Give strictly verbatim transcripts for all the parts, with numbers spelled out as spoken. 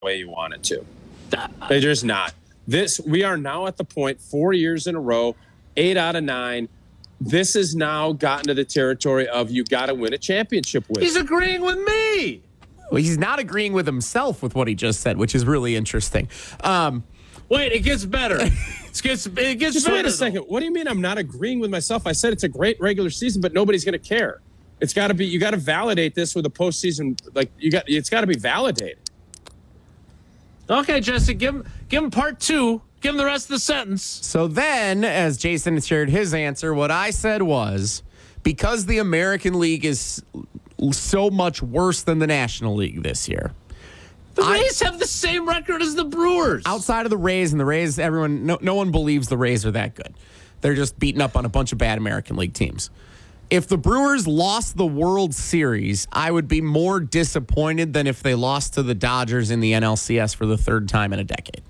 way you want it to. They're just not. This we are now at the point, four years in a row, eight out of nine. This has now gotten to the territory of you got to win a championship with. He's agreeing with me. Well, he's not agreeing with himself with what he just said, which is really interesting. Um, Wait, it gets better. It gets, it gets just better. wait a second. Though. What do you mean I'm not agreeing with myself? I said it's a great regular season, but nobody's going to care. It's got to be. You got to validate this with a postseason. Like you got. It's got to be validated. Okay, Jesse, give him, give him part two. Give him the rest of the sentence. So then, as Jason shared his answer, what I said was, because the American League is so much worse than the National League this year. The Rays I, have the same record as the Brewers. Outside of the Rays, and the Rays, everyone, no, no one believes the Rays are that good. They're just beating up on a bunch of bad American League teams. If the Brewers lost the World Series, I would be more disappointed than if they lost to the Dodgers in the N L C S for the third time in a decade.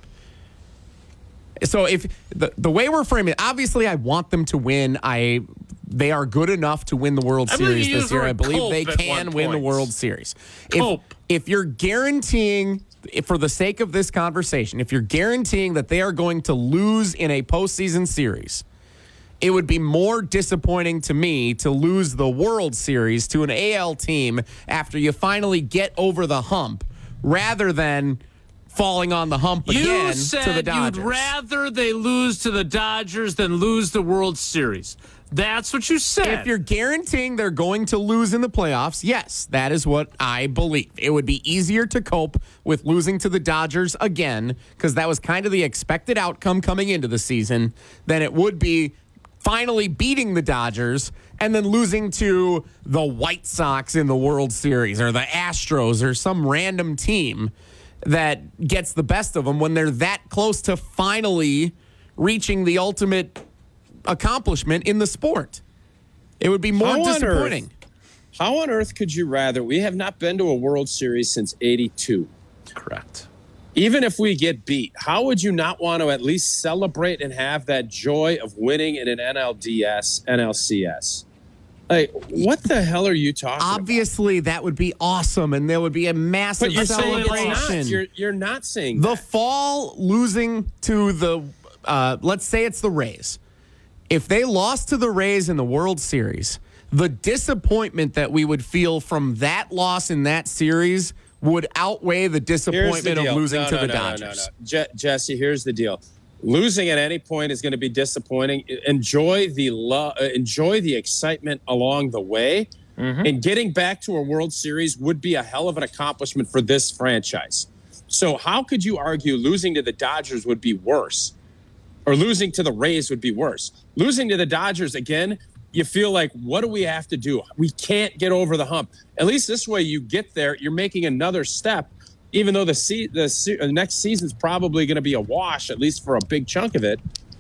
So if the, the way we're framing it, obviously I want them to win. I They are good enough to win the World I Series this year. I believe they can win the World Series. If, if you're guaranteeing, if for the sake of this conversation, if you're guaranteeing that they are going to lose in a postseason series, it would be more disappointing to me to lose the World Series to an A L team after you finally get over the hump rather than falling on the hump you again said to the Dodgers. You'd rather they lose to the Dodgers than lose the World Series. That's what you said. If you're guaranteeing they're going to lose in the playoffs, yes, that is what I believe. It would be easier to cope with losing to the Dodgers again, because that was kind of the expected outcome coming into the season, than it would be finally beating the Dodgers and then losing to the White Sox in the World Series or the Astros or some random team that gets the best of them when they're that close to finally reaching the ultimate accomplishment in the sport. It would be more How disappointing. On earth, how on earth could you rather? We have not been to a World Series since eighty-two. Correct. Even if we get beat, how would you not want to at least celebrate and have that joy of winning in an N L D S, N L C S? Like, what the hell are you talking Obviously, about? that would be awesome, and there would be a massive But you're saying celebration. it's not. You're, you're not saying the that. fall losing to the, uh, let's say it's the Rays. If they lost to the Rays in the World Series, the disappointment that we would feel from that loss in that series would outweigh the disappointment the of losing no, to no, the no, Dodgers. No, no, no. Je- Jesse, here's the deal. Losing at any point is going to be disappointing. Enjoy the lo- uh, enjoy the excitement along the way. Mm-hmm. And getting back to a World Series would be a hell of an accomplishment for this franchise. So how could you argue losing to the Dodgers would be worse? Or losing to the Rays would be worse? Losing to the Dodgers, again, you feel like, what do we have to do? We can't get over the hump. At least this way you get there, you're making another step. Even though the, se- the, se- the next season's probably going to be a wash, at least for a big chunk of it,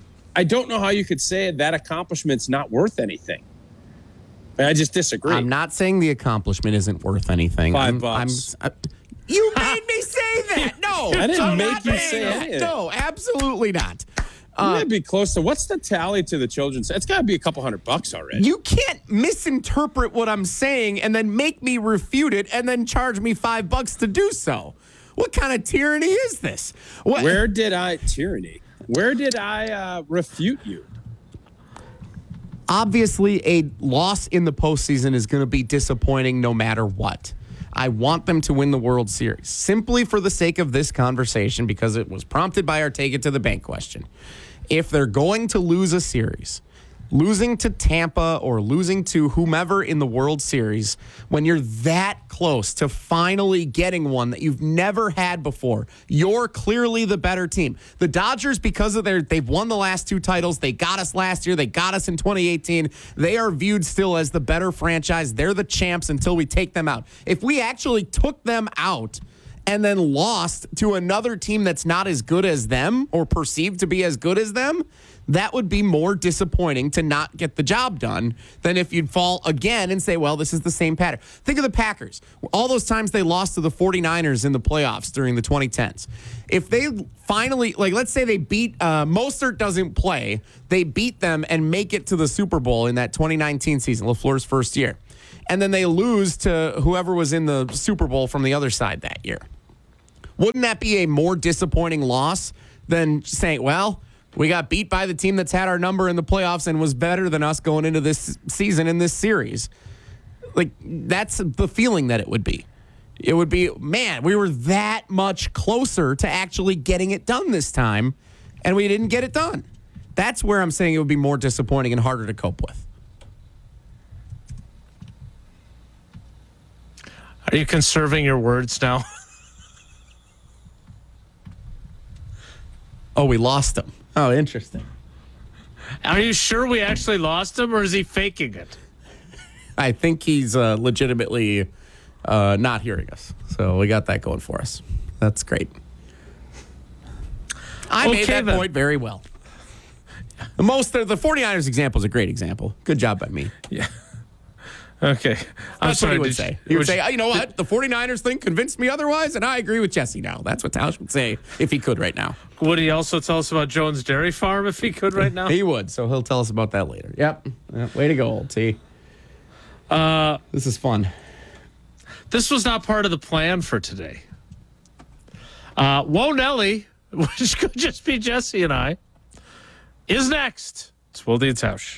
I don't know how you could say that accomplishment's not worth anything. I just disagree. I'm not saying the accomplishment isn't worth anything. Five I'm, bucks. I'm, I, you made me say that. No, I didn't I'm make not you saying say that. anything. No, absolutely not. You Uh, might be close to what's the tally to the children's? It's got to be a couple hundred bucks already. You can't misinterpret what I'm saying and then make me refute it and then charge me five bucks to do so. What kind of tyranny is this? What? Where did I tyranny? Where did I uh, refute you? Obviously, a loss in the postseason is going to be disappointing no matter what. I want them to win the World Series simply for the sake of this conversation because it was prompted by our take it to the bank question. If they're going to lose a series, losing to Tampa or losing to whomever in the World Series, when you're that close to finally getting one that you've never had before, you're clearly the better team. The Dodgers, because of their, they've won the last two titles. They got us last year. They got us in twenty eighteen. They are viewed still as the better franchise. They're the champs until we take them out. If we actually took them out and then lost to another team that's not as good as them or perceived to be as good as them, that would be more disappointing to not get the job done than if you'd fall again and say, well, this is the same pattern. Think of the Packers. All those times they lost to the 49ers in the playoffs during the twenty tens. If they finally, like, let's say they beat, uh, Mostert doesn't play, they beat them and make it to the Super Bowl in that twenty nineteen season, LaFleur's first year. And then they lose to whoever was in the Super Bowl from the other side that year. Wouldn't that be a more disappointing loss than saying, well, we got beat by the team that's had our number in the playoffs and was better than us going into this season in this series? Like, that's the feeling that it would be. It would be, man, we were that much closer to actually getting it done this time, and we didn't get it done. That's where I'm saying it would be more disappointing and harder to cope with. Are you conserving your words now? Oh, we lost him. Oh, interesting. Are you sure we actually lost him, or is he faking it? I think he's uh, legitimately uh, not hearing us. So we got that going for us. That's great. I Okay, made that then. point very well. The most the 49ers example is a great example. Good job by me. Yeah. Okay. I'm That's sorry, what he would did say. you- He would would say, you- oh, you know what? The 49ers thing convinced me otherwise, and I agree with Jesse now. That's what Tausch would say if he could right now. Would he also tell us about Jones Dairy Farm if he could right now? He would, so he'll tell us about that later. Yep. Yep. Way to go, old T. Uh, This is fun. this was not part of the plan for today. Uh, Whoa Nelly, which could just be Jesse and I, is next. It's Wilde and Tausch.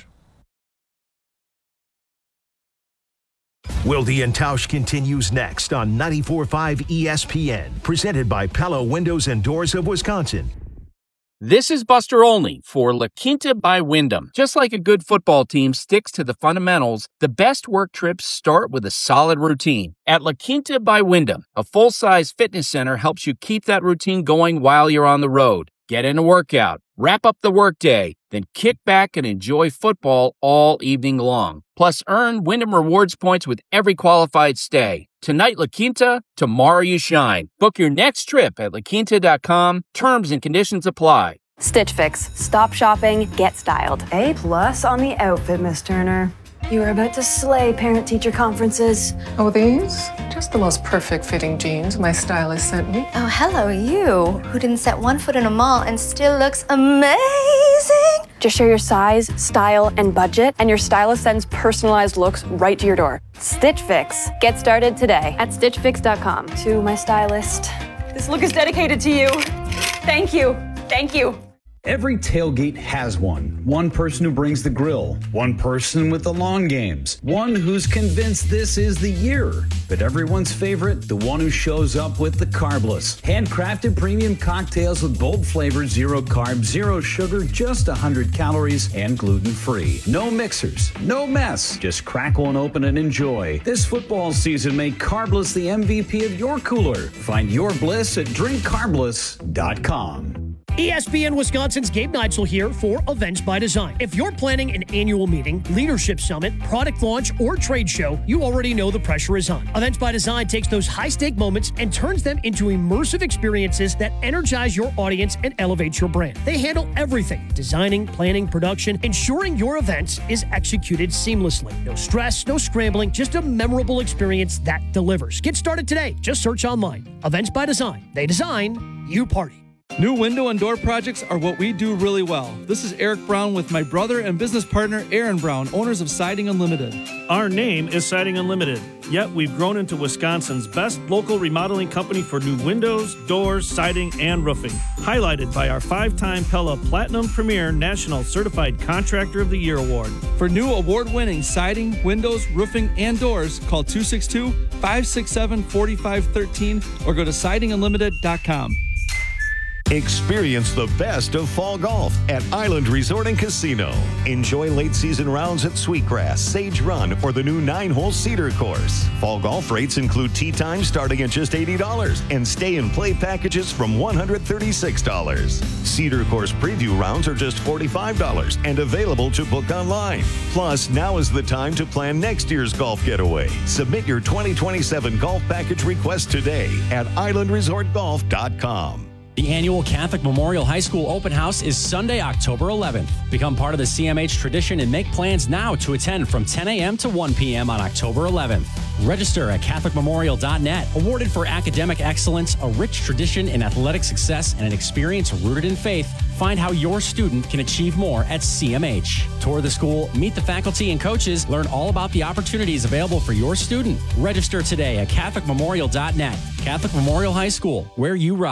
Wilde and Tausch continues next on ninety-four point five E S P N, presented by Pella Windows and Doors of Wisconsin. This is Buster Olney for La Quinta by Wyndham. Just like a good football team sticks to the fundamentals, the best work trips start with a solid routine. At La Quinta by Wyndham, a full-size fitness center helps you keep that routine going while you're on the road. Get in a workout, wrap up the workday, then kick back and enjoy football all evening long. Plus, earn Wyndham Rewards points with every qualified stay. Tonight, La Quinta, tomorrow you shine. Book your next trip at la quinta dot com. Terms and conditions apply. Stitch Fix. Stop shopping, get styled. A plus on the outfit, Miss Turner. You are about to slay parent-teacher conferences. Oh, these? Just the most perfect fitting jeans my stylist sent me. Oh, hello, you, who didn't set one foot in a mall and still looks amazing. Just share your size, style, and budget, and your stylist sends personalized looks right to your door. Stitch Fix. Get started today at stitch fix dot com. To my stylist, this look is dedicated to you. Thank you. Thank you. Every tailgate has one. One person who brings the grill. One person with the long games. One who's convinced this is the year. But everyone's favorite, the one who shows up with the carbless. Handcrafted premium cocktails with bold flavors, zero carbs, zero sugar, just one hundred calories, and gluten-free. No mixers, no mess. Just crack one open and enjoy. This football season, make Carbless the M V P of your cooler. Find your bliss at drink carbless dot com. E S P N Wisconsin's Gabe Neitzel here for Events by Design. If you're planning an annual meeting, leadership summit, product launch, or trade show, you already know the pressure is on. Events by Design takes those high-stake moments and turns them into immersive experiences that energize your audience and elevate your brand. They handle everything: designing, planning, production, ensuring your event is executed seamlessly. No stress, no scrambling, just a memorable experience that delivers. Get started today. Just search online. Events by Design. They design, you party. New window and door projects are what we do really well. This is Eric Brown with my brother and business partner, Aaron Brown, owners of Siding Unlimited. Our name is Siding Unlimited, yet we've grown into Wisconsin's best local remodeling company for new windows, doors, siding, and roofing. Highlighted by our five-time Pella Platinum Premier National Certified Contractor of the Year Award. For new award-winning siding, windows, roofing, and doors, call two six two, five six seven, four five one three or go to siding unlimited dot com. Experience the best of fall golf at Island Resort and Casino. Enjoy late season rounds at Sweetgrass, Sage Run, or the new nine-hole Cedar course. Fall golf rates include tee time starting at just eighty dollars and stay and play packages from one hundred thirty-six dollars. Cedar course preview rounds are just forty-five dollars and available to book online. Plus, now is the time to plan next year's golf getaway. Submit your twenty twenty-seven golf package request today at island resort golf dot com. The annual Catholic Memorial High School Open House is Sunday, October eleventh. Become part of the C M H tradition and make plans now to attend from ten a.m. to one p.m. on October eleventh. Register at catholic memorial dot net. Awarded for academic excellence, a rich tradition in athletic success, and an experience rooted in faith, find how your student can achieve more at C M H. Tour the school, meet the faculty and coaches, learn all about the opportunities available for your student. Register today at catholic memorial dot net. Catholic Memorial High School, where you rise.